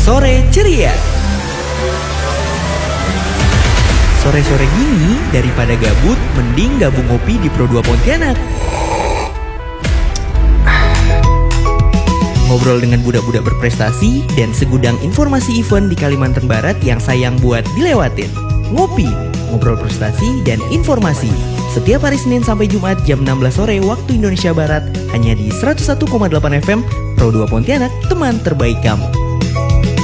Sore Ceria. Sore-sore gini, daripada gabut, mending gabung ngopi di Pro 2 Pontianak. Ngobrol dengan budak-budak berprestasi dan segudang informasi event di Kalimantan Barat yang sayang buat dilewatin. Ngopi, ngobrol prestasi dan informasi. Setiap hari Senin sampai Jumat jam 16 sore waktu Indonesia Barat, hanya di 101,8 FM Pro 2 Pontianak, teman terbaik kamu.